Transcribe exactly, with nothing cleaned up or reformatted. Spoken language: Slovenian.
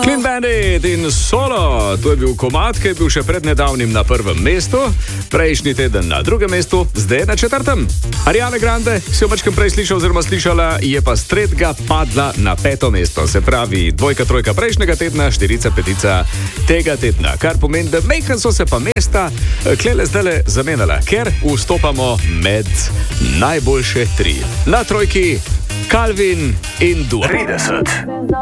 Clean Bandit in Solo, to je bil komad, ki je bil še pred nedavnim na prvem mestu, prejšnji teden na drugem mestu, zdaj na četrtem. Ariana Grande, si jo mačkam prej slišal oziroma slišala, je pa s tretjega padla na peto mesto, se pravi dvojka, trojka prejšnjega tedna, štirica, petica tega tedna, kar pomeni, da mejkan so se pa mesta klele zdajle zamenjala, ker vstopamo med najboljše tri. Na trojki Calvin in Dua. trideset.